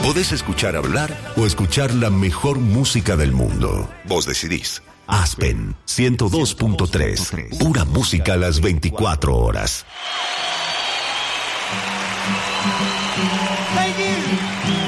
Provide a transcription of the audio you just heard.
Podés escuchar hablar o escuchar la mejor música del mundo. Vos decidís. Aspen 102.3. Pura música a las 24 horas.